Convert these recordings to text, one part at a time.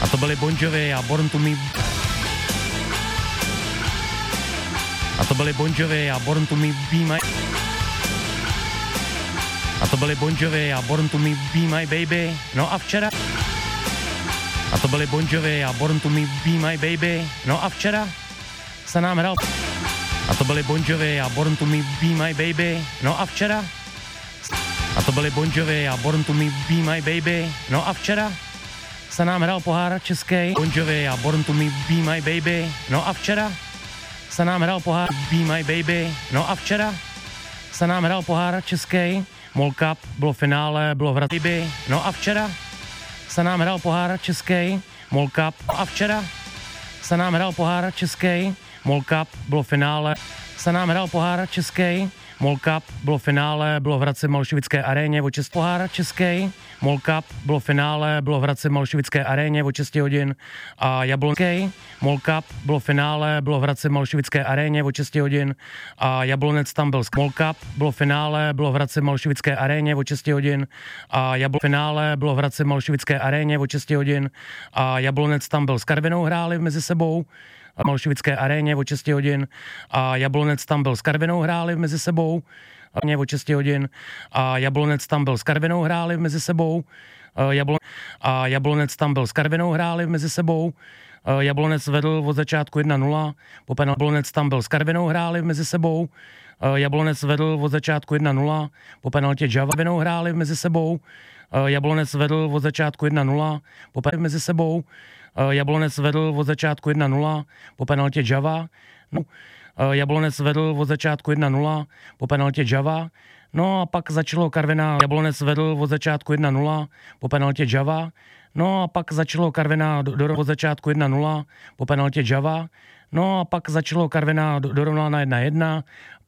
A to byli Bon Jovi a Born to Me. A to byli Bon Jovi a Born to Me Be My. A to byli Bon Jovi a Born to Me Be My Baby. No a včera. A to byli Bon Jovi a Born to Me Be My Baby. No a včera se nám hrál. A to byli Bon Jovi a Born to Me Be My Baby. No a včera. A to byli Bon Jovi a Born to Me Be My Baby. No a včera se nám hrál pohár český. Bon Jovi a Born to Me Be My Baby. No a včera se nám hrál pohár Be My Baby. No a včera se nám hrál pohár český. Mall Cup, bylo finále, bylo v Hradci. No a včera se nám hrál pohár český. Mall Cup. A včera se nám hrál pohár český. Mall Cup, bylo finále. Se nám hrál pohár český. Mall Cup, bylo finále, bylo v Hradci Malšovické aréně o 6 pohár český. Mall Cup, bylo finále, bylo v Hradci Malšovické aréně o 6 hodin a Jablonský. Mall Cup, bylo finále, bylo v Hradci Malšovické aréně o 6 hodin a Jablonec tam byl. Mall Cup, bylo finále, bylo v Hradci Malšovické aréně o 6 hodin a finále, bylo v Hradci Malšovické aréně o 6 hodin a Jablonec tam byl. S Karvinou hráli mezi sebou v Malšovické aréně o 6 hodin a Jablonec tam byl. S Karvinou hráli mezi sebou o 6 hodin a Jablonec tam byl. S Karvinou hráli mezi sebou Jablonec tam byl. S Karvinou hráli mezi sebou. Jablonec vedl od začátku 1-0, po penaltě Jablonec tam byl. S Karvinou hráli mezi sebou. Jablonec vedl od začátku 1-0, po penaltě Java hráli mezi sebou. Jablonec vedl od začátku 1-0, po penaltě mezi sebou. Jablonec vedl od začátku 1-0, po penaltě Java. No, Jablonec vedl od začátku 1-0, po penaltě Java. No a pak začalo Karviná. Jablonec vedl od začátku 1-0, po penaltě Java. No a pak začalo Karviná od začátku 1-0, po penaltě Java. No a pak začalo Karviná dorovnala na 1-1,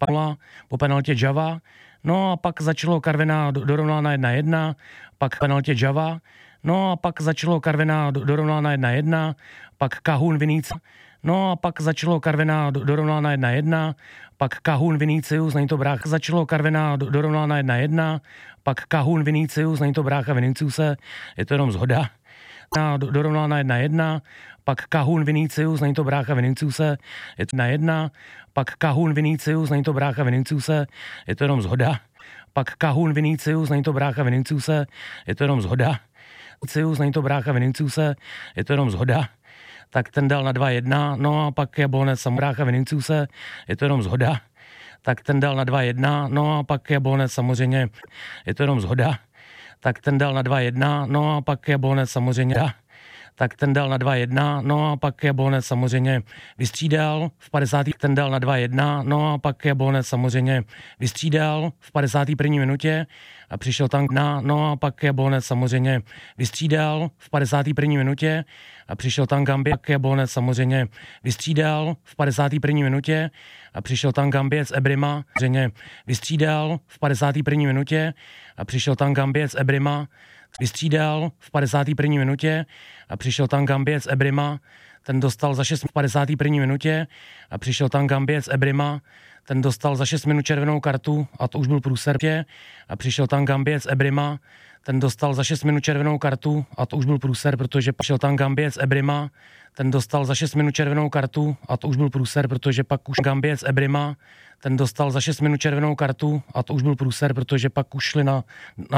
po penaltě Java. No a pak začalo Karviná dorovnala na 1-1, pak penaltě Java. No a pak začalo Karviná dorovnala na 1-1, pak Kahun Vinícius. No a pak začalo Karviná dorovnala na 1-1, pak Kahun Vinícius, není to brácha. Začalo Karviná dorovnala na 1-1, pak Kahun Vinícius, není to brácha Viníciuse, je to jenom zhoda. Dorovnala na 1-1, pak Kahun Vinícius, není to brácha Viníciuse, je to 1-1, pak Kahun Vinícius, není to brácha Viníciuse, je to jenom zhoda. Pak Kahun Vinícius, není to brácha Viníciuse, je to jenom zhoda. Není to brácha Viníciuse, je to jenom zhoda. Tak ten dal na 2-1, no a pak Jablonec brácha Viníciuse, je to jenom zhoda. Tak ten dal na 2-1, no a pak Jablonec samozřejmě, je to jenom zhoda. Tak ten dal na 2-1, no a pak Jablonec samozřejmě, tak ten dal na 2-1, no a pak Jablonec samozřejmě vystřídal v 50. Ten dal na 2-1, no a pak Jablonec samozřejmě vystřídal v 51. minutě a přišel tam no a pak Jablonec samozřejmě vystřídal v 51. minutě a přišel tam Gambie. Jablonec samozřejmě vystřídal v 51. minutě a přišel tam Gambiec Ebrima, samozřejmě vystřídal v 51. minutě a přišel tam Gambiec Ebrima, vystřídal v 51. minutě a přišel tam Gambiec Ebrima, ten dostal za 6 v 51. minutě a přišel tam Gambiec Ebrima, ten dostal za 6 minut červenou kartu a to už byl průser a přišel tam Gambiec Ebrima, ten dostal za 6 minut červenou kartu a to už byl průser, protože přišel tam Gambiec Ebrima, ten dostal za 6 minut červenou kartu a to už byl průser, protože pak už Gambiec Ebrima, ten dostal za 6 minut červenou kartu a to už byl průser, protože pak už šli na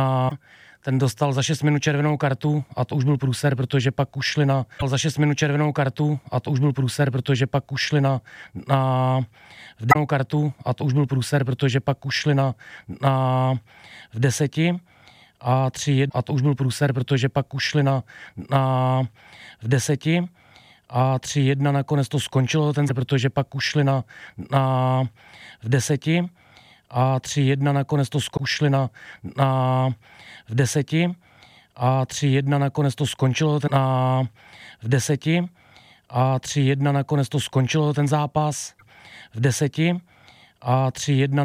ten dostal za 6 minut červenou kartu a to už byl průser, protože pak už šli na za 6 minut červenou kartu a to už byl průser, protože pak už šli na v danou kartu a to už byl průser, protože pak už šli na v 10 a 3 a to už byl průser, protože pak už šli na v 10 a 3-1 nakonec to skončilo, protože pak už šli na v 10 a 3-1 nakonec to šli na v 10 a 3-1 nakonec to skončilo v 10 a 3-1 nakonec to skončilo ten zápas v 10 a 3-1